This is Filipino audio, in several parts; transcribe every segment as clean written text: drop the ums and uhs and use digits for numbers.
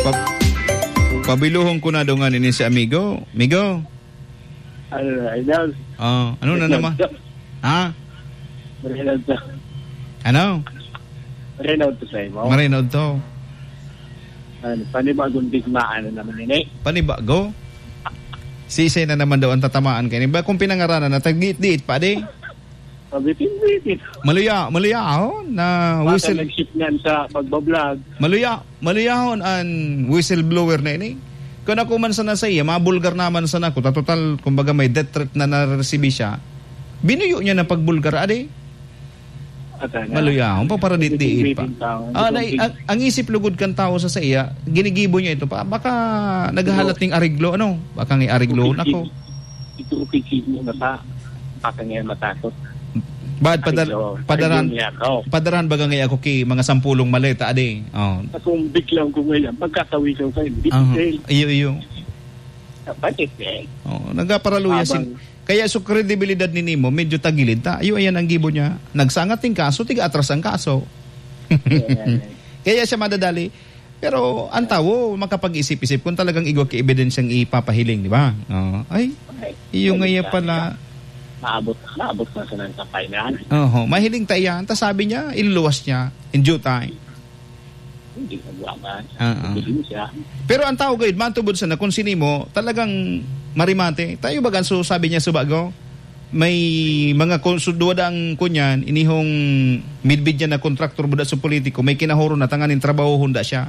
Pabiluhong ko na doon ini si amigo. Amigo. Idol. Ano na naman? Ha? Marinood to. Ano? Marinood to sa imo. Marinood to. Panibagong digmaan na naman ini. Panibago? Sisay na naman daw ang tatamaan kayo. Ba kung pinangaranan na tagdiit-diit pa di? Pabitin-bitin. Maluya na whistle. Baka nag-ship niyan sa pagbablog. Maluyahon ang whistleblower na ini. Kung ako man sana sa iya, mabulgar naman sana ako. Total, kumbaga may death threat na naresibi siya. Binuyo niya na pagbulgar, ade. Maluyahon pa para diit-diit pa. Ang isip lugod kang tao sa iya, ginigibo niya ito pa. Baka naghahalat ng ariglo, ano? Baka ng ariglo na ko. Ito upikid mo na pa. Baka ngayon matakot. Bad padaran baga ngay ako ki mga 10 maleta ade. Kung biglang ko ngayon pagkatawi ko kayo detail. Iyo. Bakit nagaparaluya kaya so kredibilidad ni Nimo medyo tagilid ta. Ayo ayan ang gibo niya. Nagsangat ting kaso tiga atras ang kaso. Kaya siya madadali. Pero ang tao makapag-isip-isip kung talagang igwa ki ebidensyang ipapahiling, di ba? Iyo ngaya pala Naabot na sa nangkapay na. Mahiling tayan. Ta sabi niya, iluluwas niya in due time. Hindi nagwaman. Pero ang tao gayud, matubod sa na kung sinimo, talagang marimate. Tayo bagan, so sabi niya sa bago, may mga konsuduwadang kunyan, inihong midbid niya na kontraktor buda sa politiko, may kinahuro na tanganin trabaho hunda siya.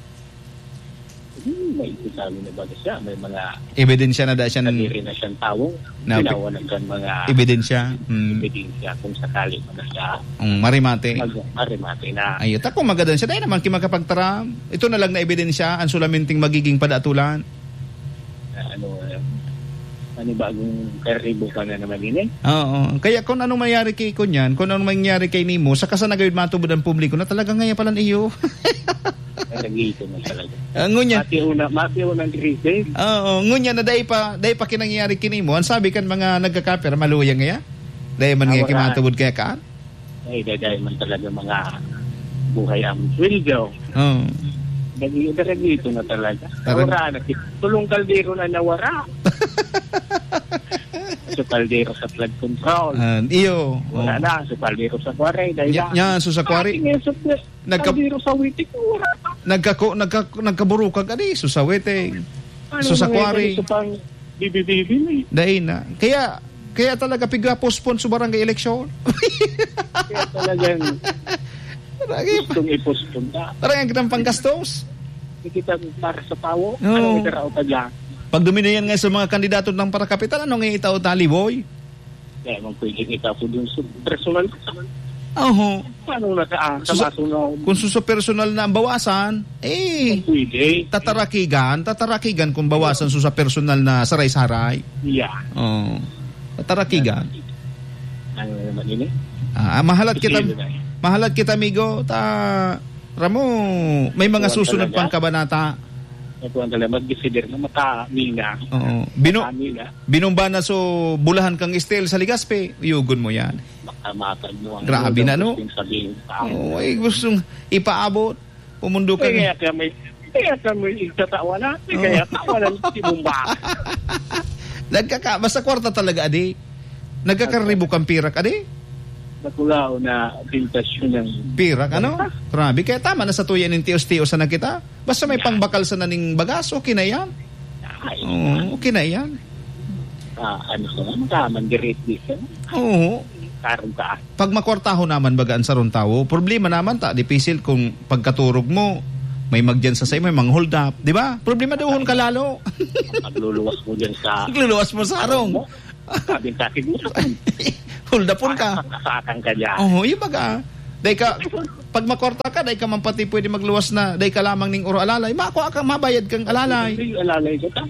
May isasabi na baga siya, may mga ebidensya na da siya nadiri na siyang tawong ginawa ng mga ebidensya kung sakali mga siya marimate na ayot ako magadan siya dahil naman kimakapagtaram ito na lang na ebidensya ang sulaminting magiging padatulan bagong karibo ka na naman din kaya kung anong mangyari kay Kunyan kung anong mangyari kay Nimo saka sa nagawid matubod ang publiko na talaga ngayon pala iyo nagito na talaga. Ngunya. Mati unang krisis. Ngunya na dahil pa kinangyari kinimo. Ang sabi kan mga nagkakaper, maluyang nga. Dahil man nga kimatubod kaya kaan? Dahil man talaga mga buhay ang sweldo. Nagito na talaga. Nawara na. Tulong kaldero na nawara. Sa kaldero sa flood control. Iyo. Wala na. Sa kaldero sa kware. Yan, sa kware. Kaldero sa witik. Nagkaburukag adi. Sa witik. Sa kware. Dahil na. Kaya talaga piga-postpone sa barangay eleksyon. Kaya talagang gustong i-postpone na. Talagang kitang panggastos. Kita para sa tao. Anong itarao ka dyan? Pag duminayan nga sa mga kandidato ng para kapital, ano nga itaw tali, boy? Kaya mong pwedeng itaw po dun sa personal. Paano na kamasunod? Kung sa personal na ang bawasan, pwede. Tatarakigan kung bawasan sa personal na saray-saray. Yeah. Tatarakigan. Ano naman yun mahalat kita, amigo. Ramo, may mga susunod pang kabanata. Ito ang talaga mag-consider na makamina. Binomba na so bulahan kang estel sa Ligaspe. Yugon mo yan. Makamatag mo ang grabe na no. Gustong ipaabot. Pumundo ka. Kaya kami itatawa na. Kaya tawa na si Bumba. Basta kwarta talaga, adi. Nagkakaribo kang pirak, adi. Nakulaw na pintasyon ng pirak, ano? Grabe, kaya tama na sa tuyan ng tiyos-tiyos na kita. Basta may pangbakal sa naning bagas, okay na yan. Okay na yan. Mandirit dito. Pag makwartaho naman bagaan sa ron tao, problema naman dipisil kung pagkaturog mo, may magdyan sa may mga hold up, di ba? Problema doon ka lalo. Magluluwas mo dyan sa magluluwas mo sa arong. Sabi mo hold upon ka. Kasakang ka dyan. Yung baga. Pag makwarta ka, dahil ka man pati pwede magluwas na, dahil ka lamang ning oro alalay, mabayad kang alalay. Alalay ka ta?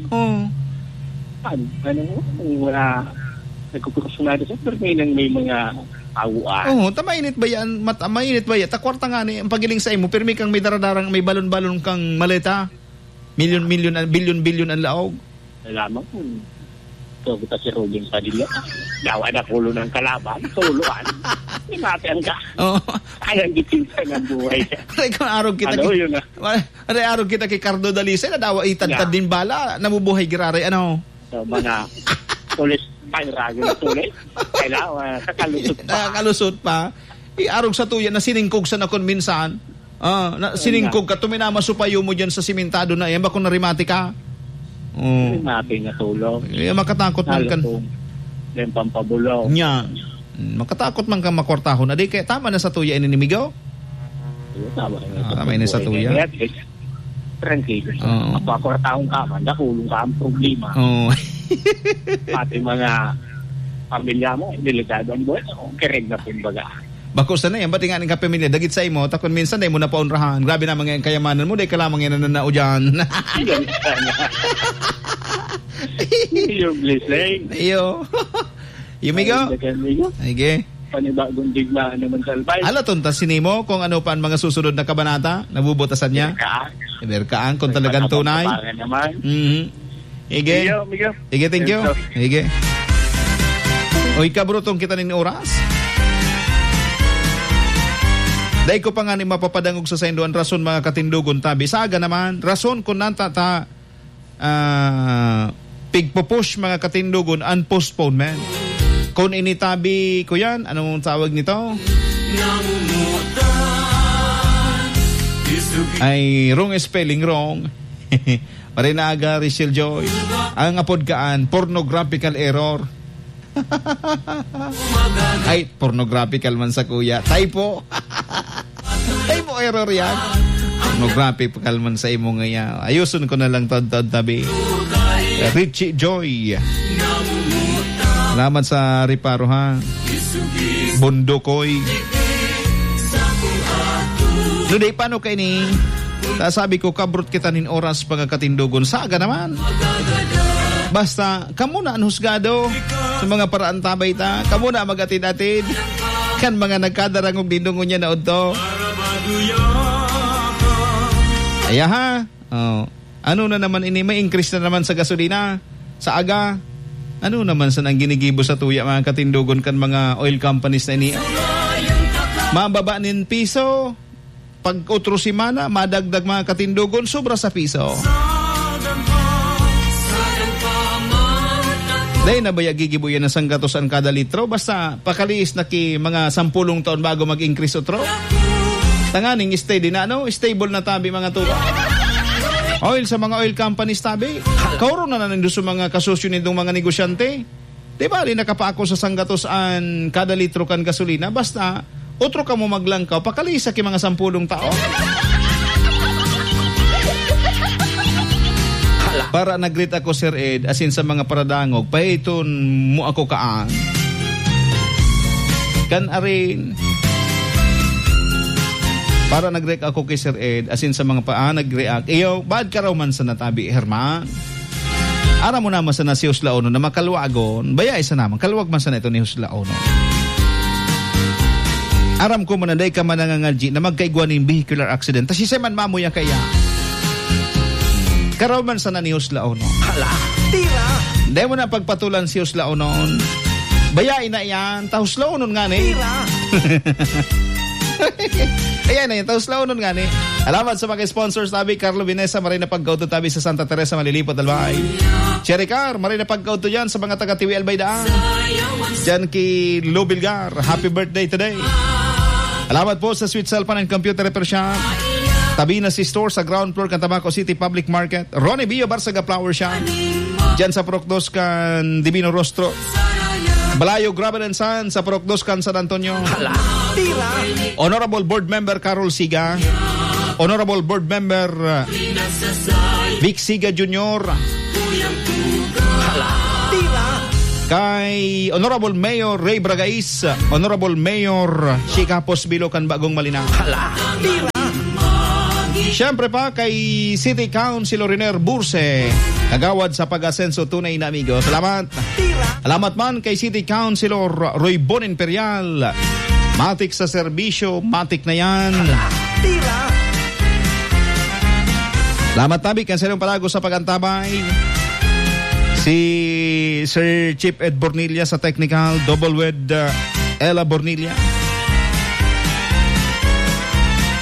Wala, nagkukursunado sa pero may mga awuan. Mainit ba yan? Mainit ba yan? Takwarta nga ni, ang pagiling sa imo, pero may kang may daradarang, may balon-balon kang maleta. Bilyon ang laog. Alam mo kita si Robin Padilla. Gawa na kulo ng kalaban. Tuluan. Matian ka. Oo. Ayan, gitinsa ng buhay. Aray kung araw kita Ano yun Aray araw kita kay Cardo Dalisay, nadawa itad-tad din bala, namubuhay giraray, ano? So, mga tulis, pangrago na tulis. Kailangan, kakalusot pa. Nakalusot pa. Arog sa tuya na siningkog sa nakon minsan. Siningkog ka, tuminama supayo mo dyan sa simentado na yan, bako narimati ka. Rimati nga tulog. Makatakot man kan. Then pampabulaw. Nya. Makatakot man ka makwartaho na di kaya tama na sa tuya ininimigaw. Tama na sa tuya. Tranquilo. Mapakwartahong ka man, nakulong ka ang problema. Pati mga pamilya mo, delikado ang buhay. Kereg na kumbaga. Bako sa na yan, ba't nga ng kapamilya, dagit sa imo, takon minsan, dahil mo na paunrahan. Grabe naman yung kayamanan mo, dahil kalamang yan nananao dyan. Yung blessing. Iyo. Yumigo? Sige. Panibagong digmaan naman sa albay. Alaton, tas sinimo kung ano pa ang mga susunod na kabanata, nabubutasan niya? Berkaan, kung talagang tunay. Sige. Sige, thank you. Sige. Oy, kabrutong kita ning oras. Dahil ko pa nga ni mapapadangog sa sainduan rason mga katindugon tabi. Saga naman, rason kung nanta pigpupush mga katindugon and postponement. Kung initabi ko yan, anong tawag nito? Ay, wrong spelling, wrong. Marinaga, Rachel Joy. Ang apodkaan, pornographical error. Ay, pornographical man sa kuya. Typo. Typo error yan. Pornographical man sa imo ngaya. Ayusun ko na lang tad tabi. Richie Joy. Salamat sa riparo ha. Bundokoy. Nuday, paano kayo ni? Sabi ko, kabrot kita nin oras pagkakatindugon. Saga naman. Basta, kamo na ang husgado sa mga paraan tabay ta. Kamo na magatid-atid. Kan mga nagkadarangog dindungon niya na udto. Aya ha. Ano na naman ini? May increase na naman sa gasolina. Sa aga. Ano naman sa nang ginigibo sa tuya mga katindugon kan mga oil companies na ini? Mababa nin piso. Pag otro simana, madagdag mga katindugon, sobra sa piso. Dahil na ba gigibuyan ng sanggatosan kada litro? Basta pakaliis na ki mga 10 taon bago mag-increase otro. Tanganing steady na stable na tabi mga tuwa. Oil sa mga oil companies tabi. Kauro na nandun sa mga kasosyo nitong mga negosyante. Di ba, nakapako sa sanggatosan kada litro kan gasolina. Basta, otro ka mo maglangkaw, pakaliis sa ki mga 10 taon. Para nag-greet ako, Sir Ed, asin sa mga paradangog, pahiton mo ako kaan. Kan arin. Para nag-react ako kay Sir Ed, asin sa mga nag-react. Iyo, bad ka raw man sa natabi, Herman. Ara mo naman sa na si Huslaono na makalwagon. Baya isa naman, kalwag man sa na ito ni Huslaono. Aram ko man na day ka man nangangalji na magkaigwan ng vehicular accident. Tapos isa man mamuya kaya. Karaw man sa na ni Huslaono. Hala, tira! Dahil mo na pagpatulan si Huslaono. Bayain na yan, ta Huslaono nga ni. Tira! Ayan na yun, taos launon nga ni. Alamat sa mga sponsors tabi, Carlo Vinesa, maray na pagkauto tabi sa Santa Teresa, Malilipot, Albay. Cherry Car, maray na pagkauto dyan sa mga taga-Tiwi Albay daan. Dyan ki Lou Bilgar, happy birthday today. Alamat po sa Sweet Cellphone and Computer Repair Shop. Tabi na si store sa ground floor kan Tabaco City Public Market. Ronnie Bio Barsaga Flower Shop. Dyan sa Procdos kan Divino Rostro. Balayo Gravel and Sand sa Procdos kan San Antonio. Hala, tira! Honorable Board Member Carol Siga. Honorable Board Member Vic Siga Jr. Hala, tira! Kay Honorable Mayor Ray Bragais. Honorable Mayor Shika Posbilo kan Bagong Malinaw. Hala, tira! Siyempre pa kay City Councilor Riner Burse. Kagawad sa pag-asenso tunay na amigo. Salamat. Salamat man kay City Councilor Roy Bon Imperial. Matik sa serbisyo, matik na yan. Tira! Salamat tabi, kanserong palago sa pagantabay. Si Sir Chip Ed Bornilla sa technical, double with Ella Bornilla.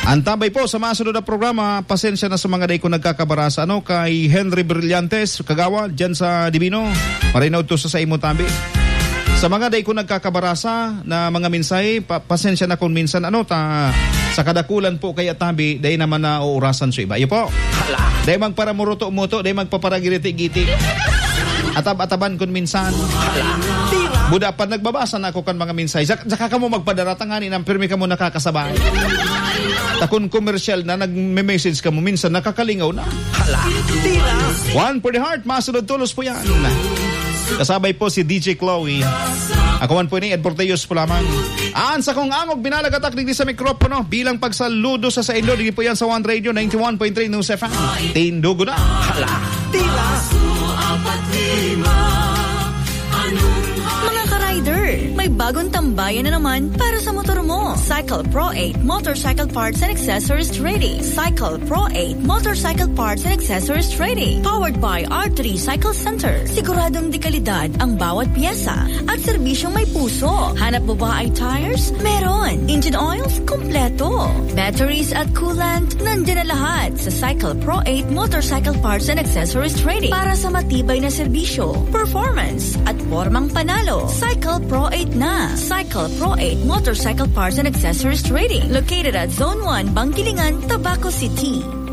Antabay po sa masunod na programa, pasensya na sa mga day ko nagkakabarasa, kay Henry Brillantes, Kagawa, dyan sa Divino. Marinaw to sa imo tabi. Sa mga day ko nagkakabarasa na mga mensahe, pasensya na kung minsan, sa kadakulan po kaya tabi, day naman na uurasan sa iba. Iyo po. Day magparamuruto-muto, day magpaparagiriti-giti. Atab-ataban kung minsan. Buda pa nagbabasa na ako kan mga mensahe. Saka ka mo magpadaratanganin ang pirmi ka mo nakakasabay. Takon commercial na nagme-message ka mo minsan nakakalingaw na. One for the heart, masunod tulos po yan. Kasabay po si DJ Chloe. Ako man po ni Ed Porteos po lamang. Sa kong angog binalagatak digdi sa mikropono bilang pagsaludo sa inyo. Digi po yan sa One Radio 91.3 News FM. Tindugo na. Tila. Mga ka-rider, may bagong tambayan na naman para sa motor mo. Cycle Pro 8 Motorcycle Parts and Accessories Trading. Cycle Pro 8 Motorcycle Parts and Accessories Trading. Powered by R3 Cycle Center. Siguradong dekalidad ang bawat piyesa at serbisyong may puso. Hanap mo ba ay tires? Meron. Engine oils? Kompleto. Batteries at coolant? Nandiyan na lahat sa Cycle Pro 8 Motorcycle Parts and Accessories Trading. Para sa matibay na serbisyo, performance at formang panalo. Cycle Pro 8 na. Cycle Pro 8 Motorcycle Parts and Accessories Trading. Located at Zone 1, Bangkilingan, Tabaco City.